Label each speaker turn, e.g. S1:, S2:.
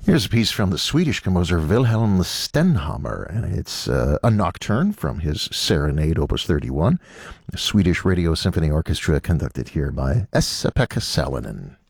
S1: Here's a piece from the Swedish composer Wilhelm Stenhammar, and it's a nocturne from his Serenade, Opus 31, the Swedish Radio Symphony Orchestra conducted here by Esa-Pekka Salonen.